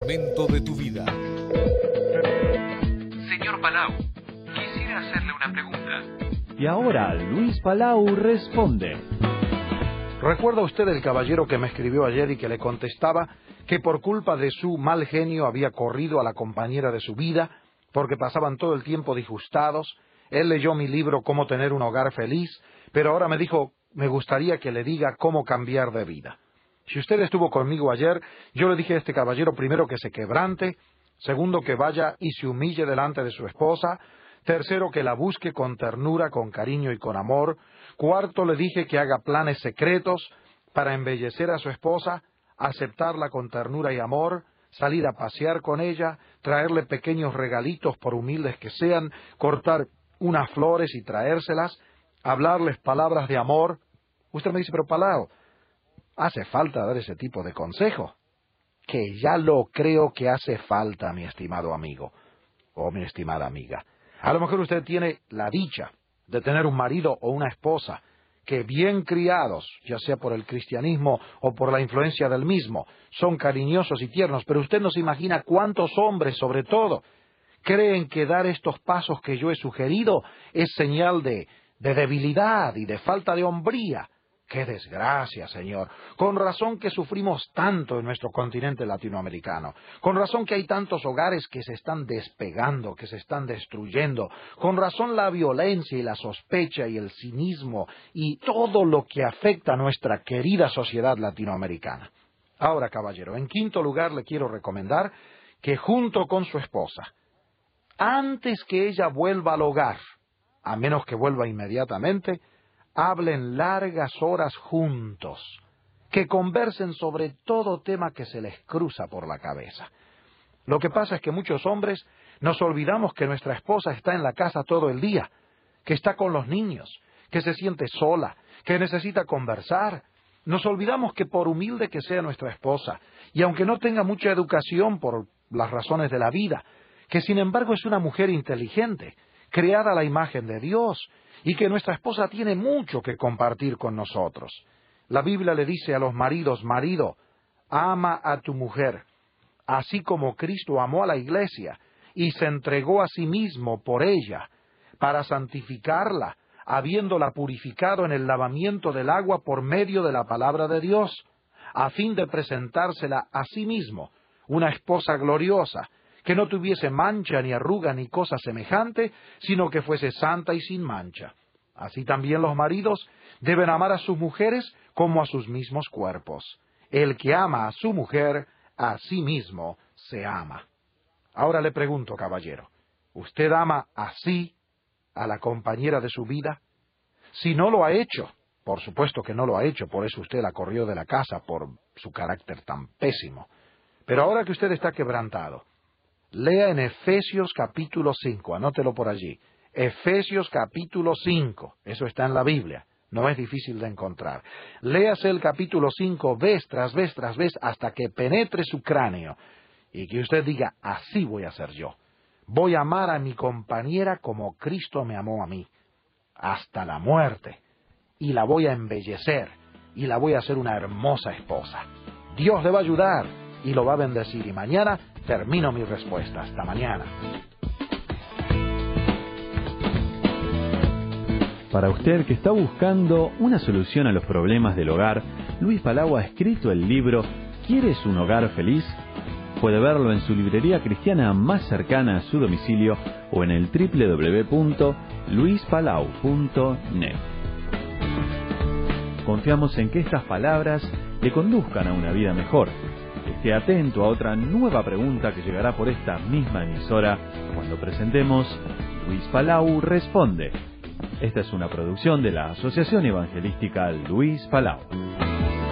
momento de tu vida. Señor Palau, quisiera hacerle una pregunta. Y ahora Luis Palau responde. ¿Recuerda usted el caballero que me escribió ayer y que le contestaba que por culpa de su mal genio había corrido a la compañera de su vida porque pasaban todo el tiempo disgustados? Él leyó mi libro Cómo tener un hogar feliz, pero ahora me dijo, me gustaría que le diga cómo cambiar de vida. Si usted estuvo conmigo ayer, yo le dije a este caballero primero que se quebrante, segundo que vaya y se humille delante de su esposa, tercero que la busque con ternura, con cariño y con amor, cuarto le dije que haga planes secretos para embellecer a su esposa, aceptarla con ternura y amor, salir a pasear con ella, traerle pequeños regalitos por humildes que sean, cortar unas flores y traérselas, hablarles palabras de amor. Usted me dice, pero Palau, ¿hace falta dar ese tipo de consejo? Que ya lo creo que hace falta, mi estimado amigo o mi estimada amiga. A lo mejor usted tiene la dicha de tener un marido o una esposa que bien criados, ya sea por el cristianismo o por la influencia del mismo, son cariñosos y tiernos, pero usted no se imagina cuántos hombres, sobre todo, creen que dar estos pasos que yo he sugerido es señal de debilidad y de falta de hombría. ¡Qué desgracia, señor! Con razón que sufrimos tanto en nuestro continente latinoamericano. Con razón que hay tantos hogares que se están despegando, que se están destruyendo. Con razón la violencia y la sospecha y el cinismo y todo lo que afecta a nuestra querida sociedad latinoamericana. Ahora, caballero, en quinto lugar le quiero recomendar que junto con su esposa, antes que ella vuelva al hogar, a menos que vuelva inmediatamente, hablen largas horas juntos, que conversen sobre todo tema que se les cruza por la cabeza. Lo que pasa es que muchos hombres nos olvidamos que nuestra esposa está en la casa todo el día, que está con los niños, que se siente sola, que necesita conversar. Nos olvidamos que por humilde que sea nuestra esposa, y aunque no tenga mucha educación por las razones de la vida, que sin embargo es una mujer inteligente, creada a la imagen de Dios, y que nuestra esposa tiene mucho que compartir con nosotros. La Biblia le dice a los maridos, marido, ama a tu mujer, así como Cristo amó a la iglesia y se entregó a sí mismo por ella, para santificarla, habiéndola purificado en el lavamiento del agua por medio de la palabra de Dios, a fin de presentársela a sí mismo, una esposa gloriosa, que no tuviese mancha ni arruga ni cosa semejante, sino que fuese santa y sin mancha. Así también los maridos deben amar a sus mujeres como a sus mismos cuerpos. El que ama a su mujer, a sí mismo se ama. Ahora le pregunto, caballero, ¿usted ama así a la compañera de su vida? Si no lo ha hecho, por supuesto que no lo ha hecho, por eso usted la corrió de la casa, por su carácter tan pésimo. Pero ahora que usted está quebrantado, lea en Efesios capítulo 5, anótelo por allí. Efesios capítulo 5, eso está en la Biblia, no es difícil de encontrar. Léase el capítulo 5 vez tras vez tras vez hasta que penetre su cráneo y que usted diga, así voy a ser yo. Voy a amar a mi compañera como Cristo me amó a mí, hasta la muerte, y la voy a embellecer y la voy a hacer una hermosa esposa. Dios le va a ayudar y lo va a bendecir. Y mañana termino mi respuesta. Hasta mañana. Para usted que está buscando una solución a los problemas del hogar, Luis Palau ha escrito el libro ¿Quieres un hogar feliz? Puede verlo en su librería cristiana más cercana a su domicilio o en el www.luispalau.net. Confiamos en que estas palabras le conduzcan a una vida mejor. Esté atento a otra nueva pregunta que llegará por esta misma emisora cuando presentemos Luis Palau Responde. Esta es una producción de la Asociación Evangelística Luis Palau.